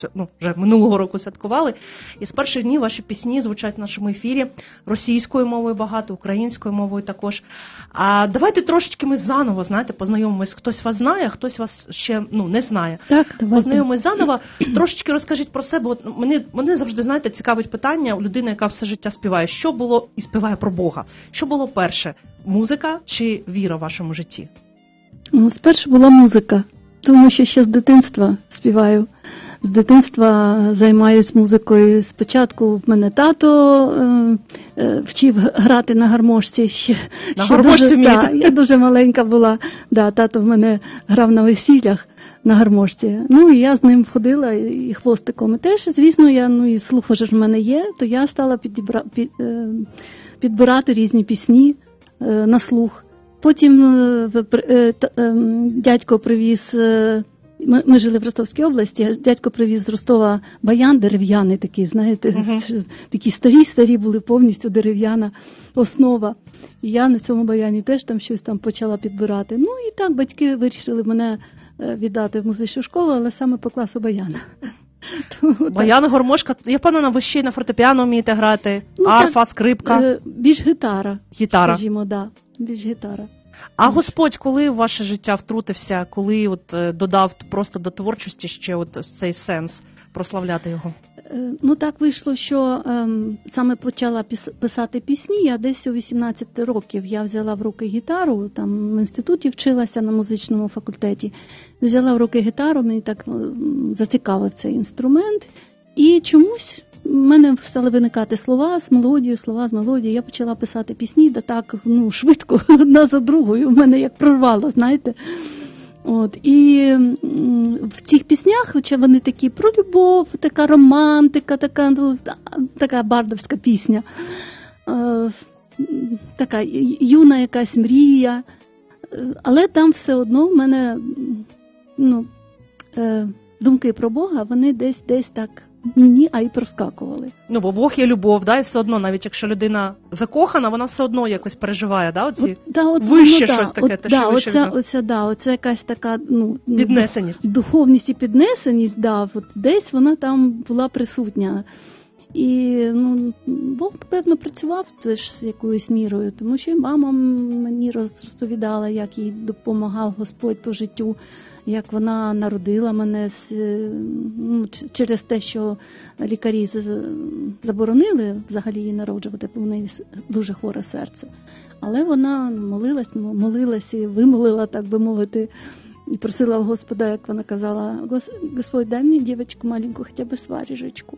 вже минулого року святкували. І з перших днів ваші пісні звучать в нашому ефірі російською мовою багато, українською мовою також. А давайте трошечки ми заново, познайомимось. Хтось вас знає, а хтось вас ще не знає. Так, давайте. Познайомимось заново. Трошечки розкажіть про себе. От мене завжди, цікавить питання у людини, яка все життя співає. Що було і співає про Бога? Що було перше? Музика чи віра в вашому житті? Спершу була музика, тому що ще з дитинства співаю. З дитинства займаюся музикою. Спочатку в мене тато вчив грати на гармошці. На гармошці вмієте? Я дуже маленька була. Тато в мене грав на весіллях на гармошці. І я з ним ходила і хвостиком. І теж, звісно, і слух вже ж в мене є, то я стала підбирати різні пісні на слух. Потім дядько привіз, ми жили в Ростовській області, дядько привіз з Ростова баян дерев'яний такий, такі старі були, повністю дерев'яна основа. І я на цьому баяні теж щось почала підбирати. І так батьки вирішили мене віддати в музичну школу, але саме по класу баяна. Баян, гармошка, я впевнена, ви ще й на фортепіано вмієте грати, арфа, скрипка. Більш гітара. Скажімо, більш гітара. А Господь, коли в ваше життя втрутився, коли додав просто до творчості ще цей сенс прославляти його? Так вийшло, що саме почала писати пісні, я десь у 18 років я взяла в руки гітару, там в інституті вчилася на музичному факультеті, взяла в руки гітару, мені так зацікавив цей інструмент, і чомусь в мене стали виникати слова з мелодією, я почала писати пісні, швидко, одна за другою, в мене як прорвало, знаєте. І в цих піснях, хоча вони такі про любов, така романтика, така бардовська пісня, така юна якась мрія, але там все одно в мене думки про Бога, вони десь так а й проскакували. Бо Бог є любов, і все одно, навіть якщо людина закохана, вона все одно якось переживає, вище щось таке, те, що вище від нас. Оце якась така, піднесеність. Духовність і піднесеність, десь вона там була присутня. І, Бог, певно, працював теж з якоюсь мірою, тому що і мама мені розповідала, як їй допомагав Господь по життю, як вона народила мене через те, що лікарі заборонили взагалі її народжувати, бо в неї дуже хворе серце. Але вона молилась і вимолила, так би мовити, і просила у Господа, як вона казала: «Господь, дай мені дівчинку маленьку, хоча б сваріжечку».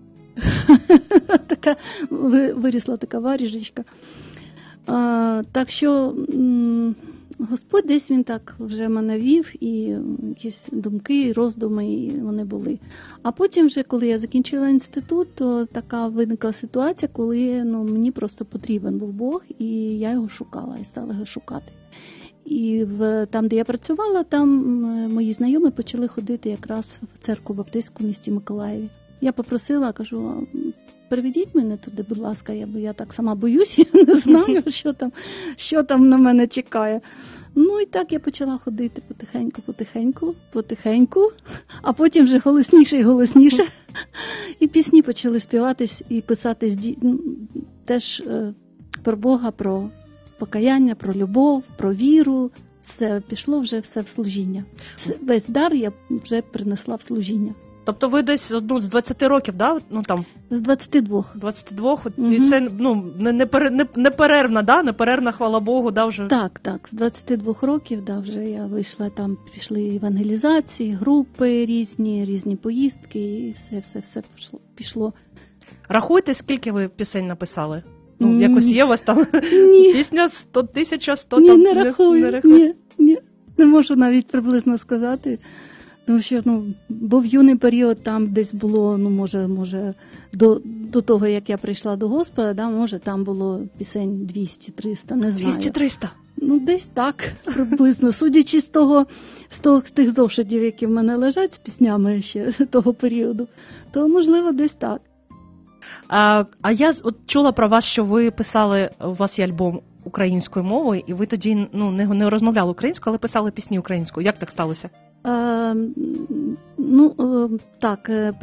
Вирісла така варіжечка. Так що Господь десь він так вже мене вів, і якісь думки, роздуми і вони були. А потім вже, коли я закінчила інститут, то така виникла ситуація, коли мені просто потрібен був Бог, і я його шукала, і стала його шукати. І там, де я працювала, там мої знайомі почали ходити якраз в церкву баптистську в місті Миколаєві. Я попросила, кажу: приведіть мене туди, будь ласка, бо я так сама боюсь, я не знаю, що там на мене чекає. І так я почала ходити потихеньку, а потім вже голосніше і голосніше. І пісні почали співатись і писатись теж про Бога, про покаяння, про любов, про віру. Все пішло вже все в служіння. Весь дар я вже принесла в служіння. Тобто ви десь з 20 років, З 22. 22, і це неперервна, хвала Богу, вже? Так, з 22 років, вже я вийшла, там пішли евангелізації, групи різні поїздки, і все пішло. Рахуйте, скільки ви пісень написали? Якось є у вас там пісня 100 тисяч, 100 там? Не рахую, ні, не можу навіть приблизно сказати. Тому що, був юний період, там десь було, може, до того, як я прийшла до Господа, може, там було пісень 200-300, не знаю. 200-300? Десь так, приблизно. Судячи з тих зошитів, які в мене лежать з піснями ще того періоду, то, можливо, десь так. А я чула про вас, що ви писали, у вас є альбом українською мовою, і ви тоді не розмовляли українською, але писали пісні українською. Як так сталося? Так,